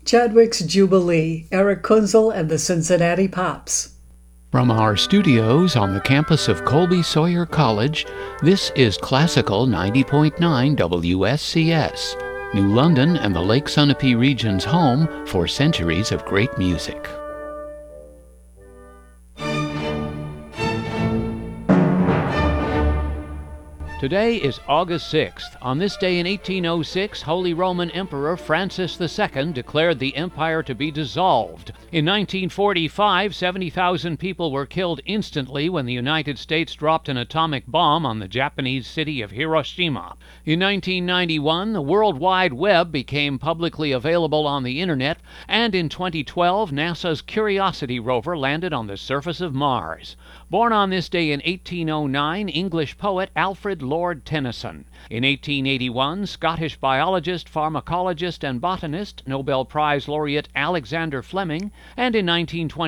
Chadwick's Jubilee, Eric Kunzel and the Cincinnati Pops. From our studios on the campus of Colby Sawyer College, this is Classical 90.9 WSCS, New London and the Lake Sunapee region's home for centuries of great music. Today is August 6th. On this day in 1806, Holy Roman Emperor Francis II declared the empire to be dissolved. In 1945, 70,000 people were killed instantly when the United States dropped an atomic bomb on the Japanese city of Hiroshima. In 1991, the World Wide Web became publicly available on the Internet, and in 2012, NASA's Curiosity rover landed on the surface of Mars. Born on this day in 1809, English poet Alfred Lord Tennyson. In 1881, Scottish biologist, pharmacologist, and botanist, Nobel Prize laureate Alexander Fleming. And in 1920,